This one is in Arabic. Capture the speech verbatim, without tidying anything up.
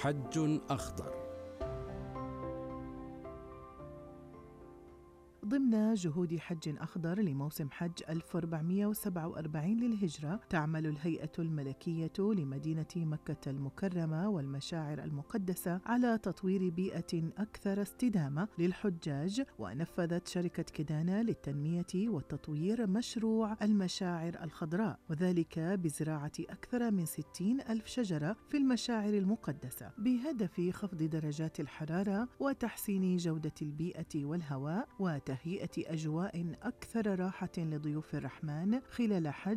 حج أخضر. ضمن جهود حج أخضر لموسم حج ألف وأربعمائة وسبعة وأربعين للهجرة، تعمل الهيئة الملكية لمدينة مكة المكرمة والمشاعر المقدسة على تطوير بيئة أكثر استدامة للحجاج. ونفذت شركة كدانة للتنمية والتطوير مشروع المشاعر الخضراء، وذلك بزراعة أكثر من ستين ألف شجرة في المشاعر المقدسة بهدف خفض درجات الحرارة وتحسين جودة البيئة والهواء وتهيئة أجواء أكثر راحة لضيوف الرحمن خلال حج